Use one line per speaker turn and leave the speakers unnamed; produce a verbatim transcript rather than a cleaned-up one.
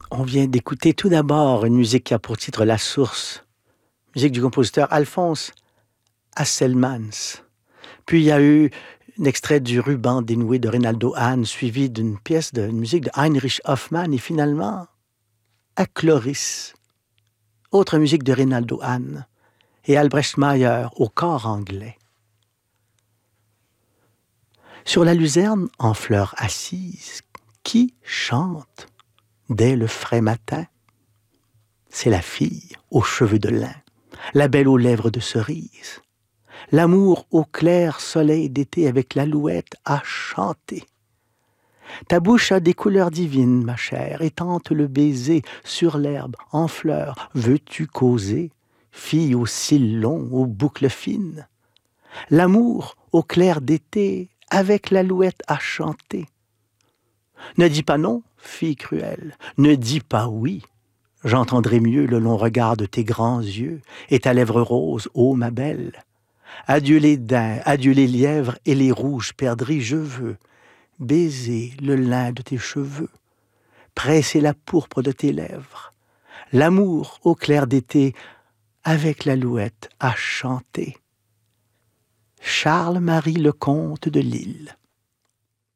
On vient d'écouter tout d'abord une musique qui a pour titre La Source, musique du compositeur Alphonse Hasselmans. Puis il y a eu un extrait du Ruban dénoué de Reynaldo Hahn, suivi d'une pièce de musique de Heinrich Hoffmann et finalement à Chloris, autre musique de Reynaldo Hahn et Albrecht Meyer au corps anglais. Sur la luzerne, en fleurs assises, qui chante dès le frais matin? C'est la fille aux cheveux de lin, la belle aux lèvres de cerise. L'amour au clair soleil d'été avec l'alouette a chanté. Ta bouche a des couleurs divines, ma chère, et tente le baiser sur l'herbe, en fleurs. Veux-tu causer, fille aux cils longs, aux boucles fines? L'amour au clair d'été avec l'alouette a chanté. Ne dis pas non, fille cruelle, ne dis pas oui. J'entendrai mieux le long regard de tes grands yeux et ta lèvre rose, ô ma belle. Adieu les daims, adieu les lièvres et les rouges perdrix, je veux baiser le lin de tes cheveux, presser la pourpre de tes lèvres. L'amour au clair d'été avec l'alouette a chanté. Charles-Marie Lecomte de Lille.